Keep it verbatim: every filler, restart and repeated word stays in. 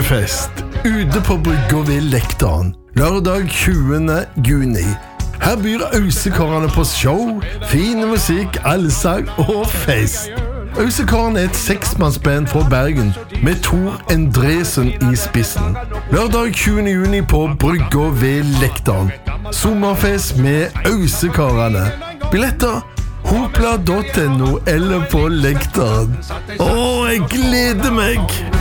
Sommerfest ute på brygga ved Lektan lørdag tjuende juni. Her byr Ausekarene på show, fin musikk, allsang og fest. Ausekarene er et seksmannsband fra Bergen med Tor Endresen i spissen. Lørdag tjuende juni på brygga ved Lektan. Sommerfest med Ausekarene. Billetter hopla punktum no eller på Lektan. Åh, jeg gleder meg!